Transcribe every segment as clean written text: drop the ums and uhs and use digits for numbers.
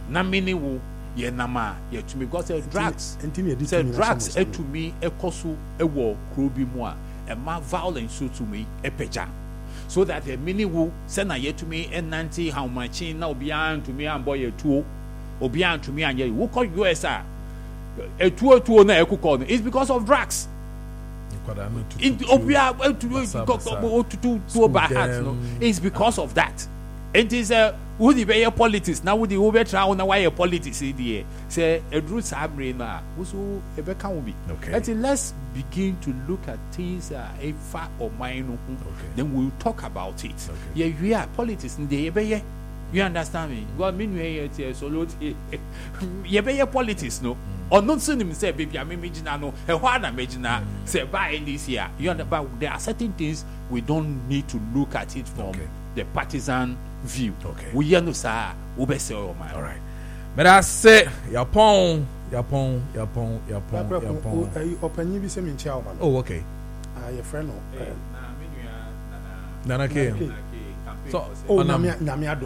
na mini wo ye nama ye to me because drugs to me ekoso ewo kuro bi mu a e ma violence to me epeja so that the mini wo say na ye to me enanti how much na obi an to me an boy ye tuo obi an to me an ye wo call US a etuo na ekukọ no it's because of drugs. It's because of that. It is who the way politics now. Who the over try na why politics there. Say a drew sabre na. Also ebe can be. Okay. Let's begin to look at things a far or mine. Then we'll talk about it. Okay. Yeah, we are politics in the ebe. You understand me? God mean we so ye politics no. Or not seen him say baby I mean no a what imagine say buy in this year. You understand? But there are certain things we don't need to look at it from the partisan view. Okay. We know sir we say all right. But I say Yapon. Open you be some in Chowman. Oh okay. Your friend Nana K. So, Namiadom.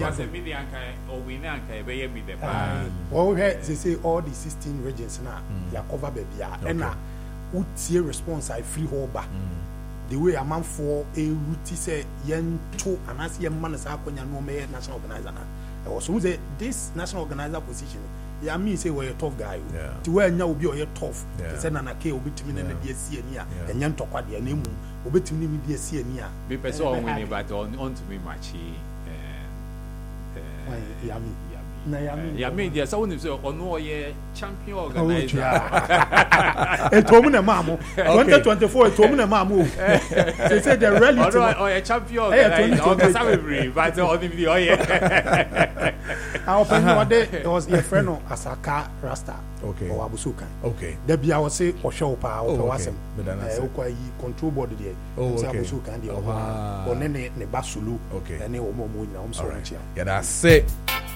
Oh, they say all the 16 regions now, they are covered baby. And now, would see a response I free hold the way a man for a route say, yen two, and I see a man as I can no mayor national organizer. Also, this national organizer position. Yeah, me say we're a tough guy. To where now will be a tough. Send an ake will be to me and the DSC and young talk what their name will be to me with DSC and be person winning, but on to me much. Yami, there's only so on no year champion organizer. A Tomuna Mamu, 2024, a Tomuna Mamu. They said the rally or a champion organizer, but only the our friend was a friend of Asaka Rasta. Okay. Or Abusuka. Okay. The Bia was say or show power or Wasem. But control board there. Oh, Abusuka and the or Nene Nebasulu. Okay. And they were more. I'm sorry. Yeah, that's it.